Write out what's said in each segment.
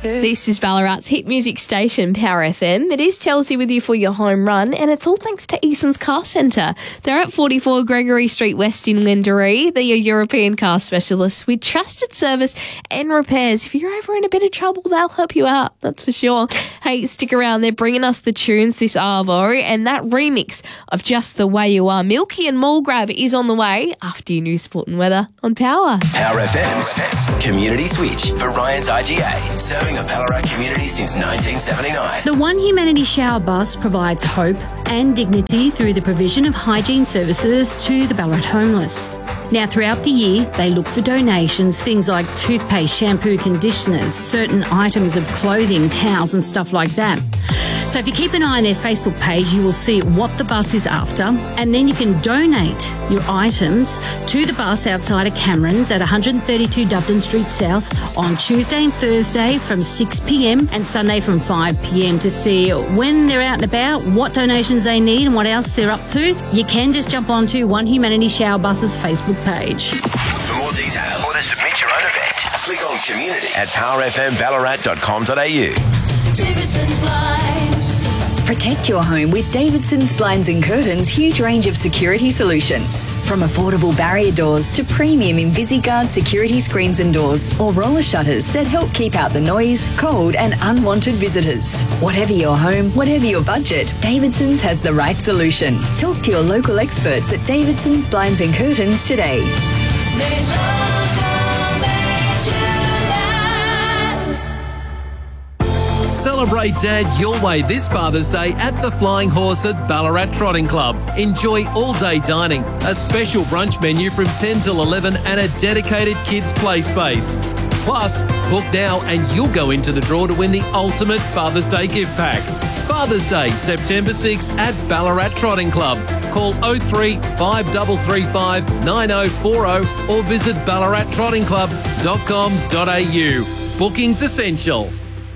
This is Ballarat's hit music station, Power FM. It is Chelsea with you for your home run, and it's all thanks to Eason's Car Centre. They're at 44 Gregory Street West in Windaree. They're your European car specialists with trusted service and repairs. If you're ever in a bit of trouble, they'll help you out, that's for sure. Hey, stick around. They're bringing us the tunes this Arvo, and that remix of Just the Way You Are, Milky and Mall Grab, is on the way after your news, sport and weather on Power. Power FM's Community Switch for Ryan's IGA, serving a Ballarat community since 1979. The One Humanity Shower Bus provides hope and dignity through the provision of hygiene services to the Ballarat homeless. Now, throughout the year, they look for donations, things like toothpaste, shampoo, conditioners, certain items of clothing, towels and stuff like that. So if you keep an eye on their Facebook page, you will see what the bus is after, and then you can donate your items to the bus outside of Cameron's at 132 Dublin Street South on Tuesday and Thursday from 6 p.m. and Sunday from 5 p.m. to see when they're out and about, what donations they need and what else they're up to. You can just jump onto One Humanity Shower Bus's Facebook page. For more details or to submit your own event, click on community at powerfmballarat.com.au. Davidson's Blinds. Protect your home with Davidson's Blinds and Curtains' huge range of security solutions. From affordable barrier doors to premium InvisiGuard security screens and doors, or roller shutters that help keep out the noise, cold and unwanted visitors. Whatever your home, whatever your budget, Davidson's has the right solution. Talk to your local experts at Davidson's Blinds and Curtains today. They love last. Celebrate Dad your way this Father's Day at the Flying Horse at Ballarat Trotting Club. Enjoy all-day dining, a special brunch menu from 10 till 11 and a dedicated kids' play space. Plus, book now and you'll go into the draw to win the ultimate Father's Day gift pack. Father's Day, September 6 at Ballarat Trotting Club. Call 03 5335 9040 or visit ballarattrottingclub.com.au. Bookings essential.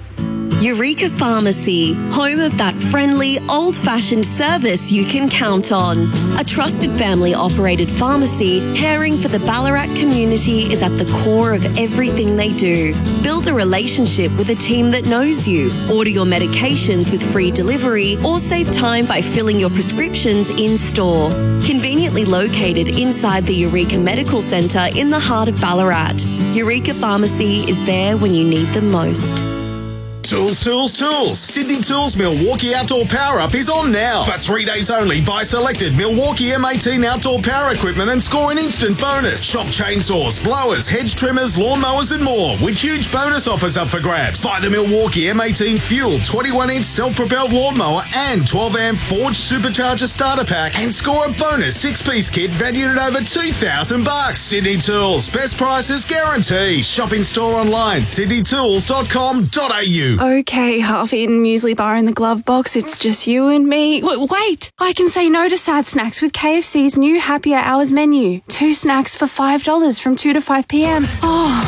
Eureka Pharmacy, home of that friendly, old-fashioned service you can count on. A trusted family-operated pharmacy caring for the Ballarat community is at the core of everything they do. Build a relationship with a team that knows you. Order your medications with free delivery or save time by filling your prescriptions in-store. Conveniently located inside the Eureka Medical Centre in the heart of Ballarat, Eureka Pharmacy is there when you need them most. Tools, tools, tools. Sydney Tools Milwaukee Outdoor Power Up is on now. For 3 days only, buy selected Milwaukee M18 outdoor power equipment and score an instant bonus. Shop chainsaws, blowers, hedge trimmers, lawnmowers and more with huge bonus offers up for grabs. Buy the Milwaukee M18 Fuel 21-inch self-propelled lawnmower and 12-amp forged supercharger starter pack and score a bonus 6-piece kit valued at over $2,000. Sydney Tools. Best prices guaranteed. Shop in store online, sydneytools.com.au. Okay, half-eaten muesli bar in the glove box. It's just you and me. Wait! I can say no to sad snacks with KFC's new Happier Hours menu. 2 snacks for $5 from 2 to 5 p.m. Oh,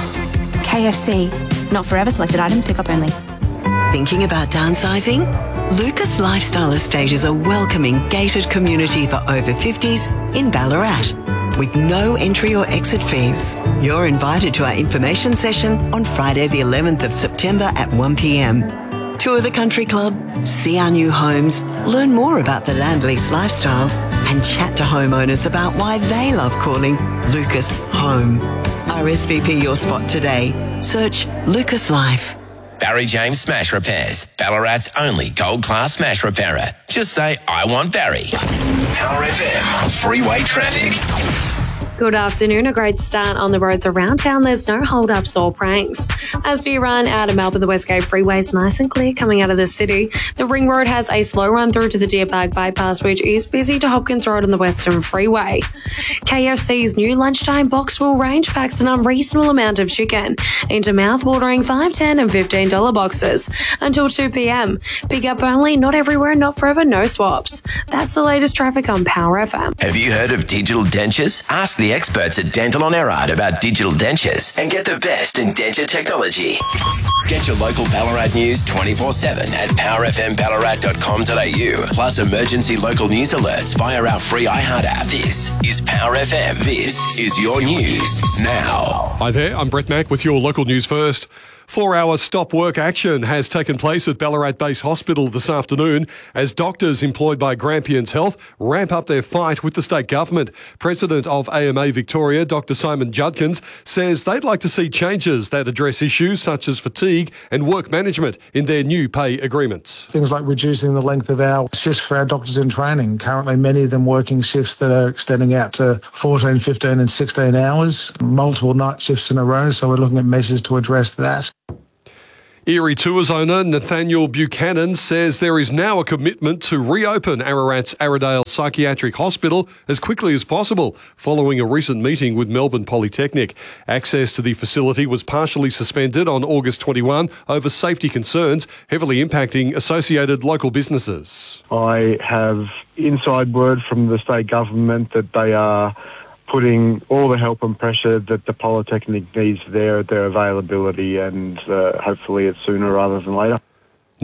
KFC. Not forever. Selected items. Pick up only. Thinking about downsizing? Lucas Lifestyle Estate is a welcoming, gated community for over 50s in Ballarat, with no entry or exit fees. You're invited to our information session on Friday the 11th of September at 1 p.m. Tour the country club, see our new homes, learn more about the land lease lifestyle and chat to homeowners about why they love calling Lucas home. RSVP your spot today. Search Lucas Life. Barry James Smash Repairs, Ballarat's only gold-class smash repairer. Just say, I want Barry. Power FM, freeway traffic. Good afternoon. A great start on the roads around town. There's no hold-ups or pranks. As we run out of Melbourne, the Westgate Freeway is nice and clear coming out of the city. The Ring Road has a slow run through to the Deer Park Bypass, which is busy to Hopkins Road on the Western Freeway. KFC's new lunchtime box full range packs an unreasonable amount of chicken into mouth-watering $5, $10 and $15 boxes until 2 p.m. Pick up only, not everywhere, not forever, no swaps. That's the latest traffic on Power FM. Have you heard of digital dentures? Ask the experts at Dental on Erard about digital dentures and get the best in denture technology. Get your local Ballarat news 24/7 at powerfmballarat.com.au. Plus emergency local news alerts via our free iHeart app. This is Power FM. This is your news now. Hi there, I'm Brett Mack with your local news first. 4-hour stop work action has taken place at Ballarat Base Hospital this afternoon as doctors employed by Grampians Health ramp up their fight with the state government. President of AMA Victoria, Dr Simon Judkins, says they'd like to see changes that address issues such as fatigue and work management in their new pay agreements. Things like reducing the length of our shifts for our doctors in training. Currently, many of them working shifts that are extending out to 14, 15 and 16 hours, multiple night shifts in a row, so we're looking at measures to address that. Erie Tours owner Nathaniel Buchanan says there is now a commitment to reopen Ararat's Arradale Psychiatric Hospital as quickly as possible, following a recent meeting with Melbourne Polytechnic. Access to the facility was partially suspended on August 21 over safety concerns, heavily impacting associated local businesses. I have inside word from the state government that they are putting all the help and pressure that the Polytechnic needs there at their availability, and hopefully it's sooner rather than later.